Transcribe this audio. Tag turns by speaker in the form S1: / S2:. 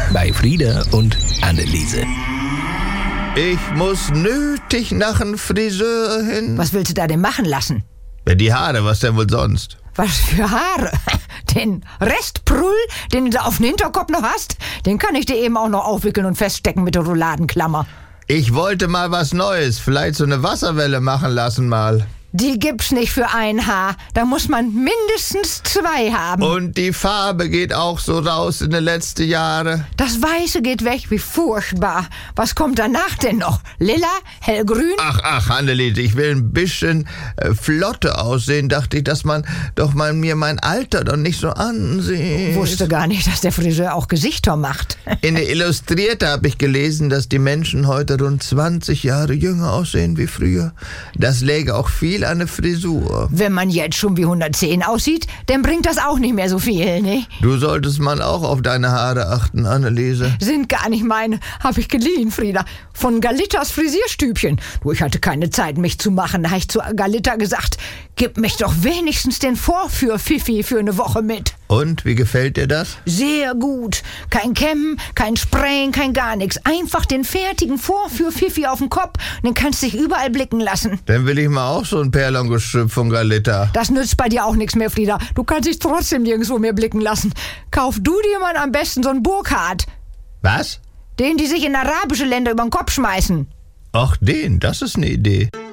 S1: bei Frieda und Anneliese.
S2: Ich muss nötig nach einem Friseur hin.
S3: Was willst du da denn machen lassen?
S2: Ja, die Haare, was denn wohl sonst?
S3: Was für Haare? Den Restprull, den du auf dem Hinterkopf noch hast, den kann ich dir eben auch noch aufwickeln und feststecken mit der Rouladenklammer.
S2: Ich wollte mal was Neues, vielleicht so eine Wasserwelle machen lassen mal.
S3: Die gibt's nicht für ein Haar. Da muss man mindestens 2 haben.
S2: Und die Farbe geht auch so raus in den letzten Jahren.
S3: Das Weiße geht weg, wie furchtbar. Was kommt danach denn noch? Lila? Hellgrün?
S2: Ach, Anneliese, ich will ein bisschen flotte aussehen. Dachte ich, dass man doch mal mir mein Alter doch nicht so ansieht.
S3: Wusste gar nicht, dass der Friseur auch Gesichter macht.
S2: In der Illustrierte habe ich gelesen, dass die Menschen heute rund 20 Jahre jünger aussehen wie früher. Das läge auch viel an der Frisur.
S3: Wenn man jetzt schon wie 110 aussieht, dann bringt das auch nicht mehr so viel, ne?
S2: Du solltest mal auch auf deine Haare achten, Anneliese.
S3: Sind gar nicht meine. Hab ich geliehen, Frieda. Von Galittas Frisierstübchen. Du, ich hatte keine Zeit, mich zu machen. Da hab ich zu Galitta gesagt, gib mich doch wenigstens den Vorführ-Pfiffi für eine Woche mit.
S2: Und, wie gefällt dir das?
S3: Sehr gut. Kein Kämmen, kein Sprayen, kein gar nichts. Einfach den fertigen Vorführ-Pfiffi auf den Kopf. Den kannst du dich überall blicken lassen.
S2: Dann will ich mal auch so ein Perlengestrüpp von Galitta.
S3: Das nützt bei dir auch nichts mehr, Frieda. Du kannst dich trotzdem nirgendwo mehr blicken lassen. Kauf du dir mal am besten so einen Burkhardt.
S2: Was?
S3: Den, die sich in arabische Länder über den Kopf schmeißen.
S2: Ach, das ist eine Idee.